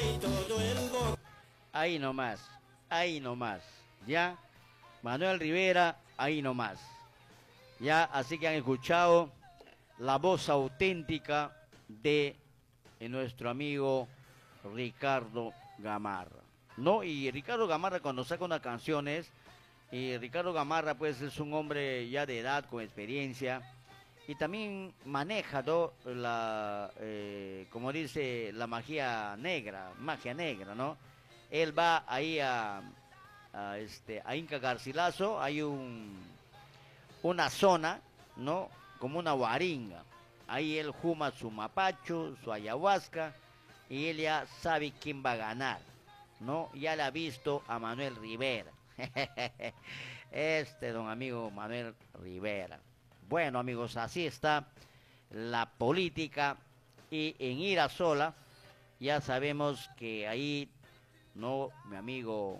Ahí nomás, ahí nomás, ya. Manuel Rivera, ahí nomás. Ya, así que han escuchado la voz auténtica de nuestro amigo Ricardo Gamarra. No, y Ricardo Gamarra cuando saca unas canciones, y Ricardo Gamarra pues es un hombre ya de edad, con experiencia, y también maneja, ¿no?, como dice, la magia negra, ¿no? Él va ahí a Inca Garcilaso, hay una zona, ¿no?, como una guaringa. Ahí él fuma su mapacho, su ayahuasca, y él ya sabe quién va a ganar, ¿no? Ya le ha visto a Manuel Rivera. Don amigo Manuel Rivera. Bueno, amigos, así está la política. Y en Irasola ya sabemos que ahí, no, mi amigo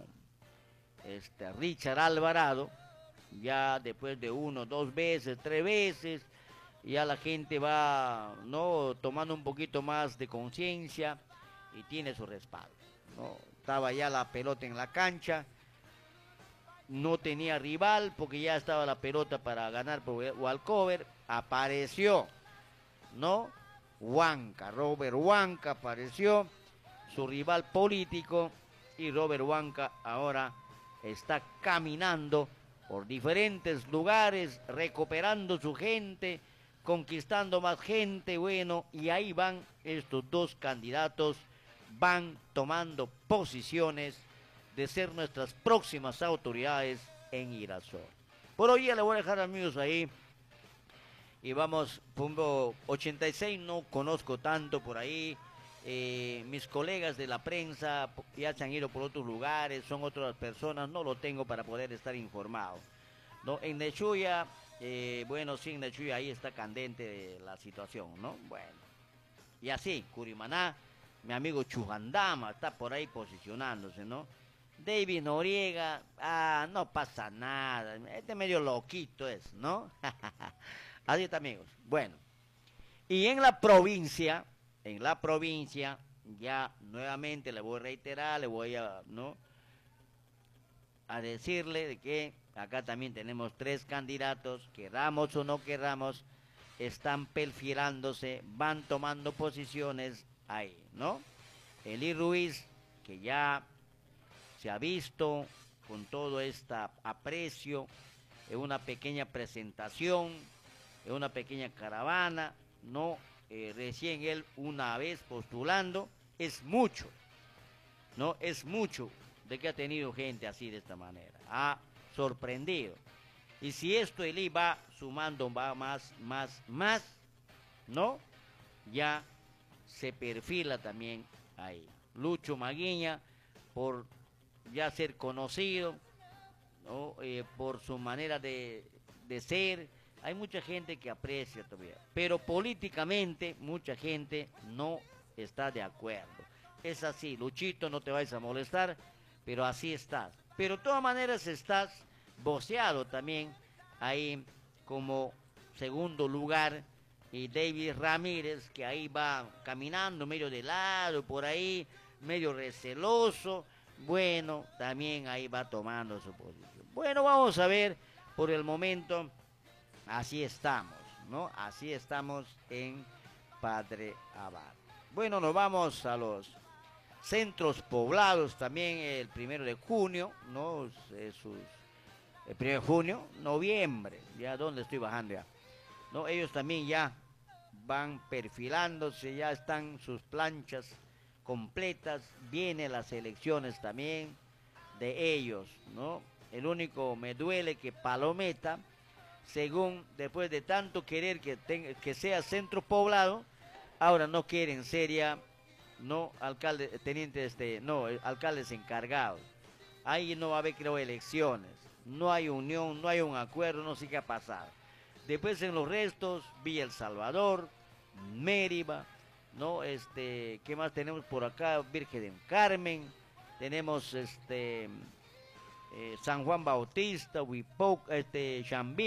Richard Alvarado, ya después de uno, dos veces, tres veces, ya la gente va, no, tomando un poquito más de conciencia y tiene su respaldo, ¿no? Estaba ya la pelota en la cancha, no tenía rival porque ya estaba la pelota para ganar por walkover, apareció, ¿no? Robert Huanca apareció, su rival político, y Robert Huanca ahora está caminando por diferentes lugares, recuperando su gente, conquistando más gente, bueno, y ahí van estos dos candidatos, van tomando posiciones de ser nuestras próximas autoridades en Girasol. Por hoy ya le voy a dejar, amigos, ahí. Y vamos, pongo 86, no conozco tanto por ahí. Mis colegas de la prensa ya se han ido por otros lugares, son otras personas, no lo tengo para poder estar informado. ¿No? En Nechuya, bueno, sí, en Nechuya ahí está candente la situación, ¿no? Bueno, y así, Curimaná, mi amigo Chujandama está por ahí posicionándose, ¿no? David Noriega, no pasa nada, este medio loquito es, ¿no? Así está, amigos. Bueno, y en la provincia, ya nuevamente le voy a reiterar, le voy a, ¿no?, a decirle de que acá también tenemos tres candidatos, queramos o no queramos, están perfilándose, van tomando posiciones ahí, ¿no? Eli Ruiz, que ya se ha visto con todo este aprecio, en una pequeña presentación, en una pequeña caravana, ¿no? Recién él una vez postulando, es mucho, ¿no? Es mucho de que ha tenido gente así de esta manera. Ha sorprendido. Y si esto Eli va sumando, va más, ¿no? Ya se perfila también ahí. Lucho Maguiña, por ya ser conocido, ¿no?, por su manera de ser, hay mucha gente que aprecia todavía, pero políticamente mucha gente no está de acuerdo. Es así, Luchito, no te vayas a molestar, pero así estás. Pero de todas maneras estás voceado también ahí como segundo lugar, y David Ramírez, que ahí va caminando medio de lado, por ahí, medio receloso, bueno, también ahí va tomando su posición. Bueno, vamos a ver, por el momento, así estamos, ¿no? Así estamos en Padre Abad. Bueno, nos vamos a los centros poblados también el 1 de junio, ¿no? El 1 de junio, noviembre, ya donde estoy bajando ya, ¿no? Ellos también ya van perfilándose, ya están sus planchas completas, vienen las elecciones también de ellos, ¿no? El único me duele que Palometa, según después de tanto querer que sea centro poblado, ahora no quieren ser ya, no alcalde, no, alcaldes encargados. Ahí no va a haber, creo, elecciones, no hay unión, no hay un acuerdo, no sé qué ha pasado. Después en los restos, Villa El Salvador, Mérida, ¿no? ¿Qué más tenemos por acá? Virgen del Carmen, tenemos San Juan Bautista, Huipoc, Chambí.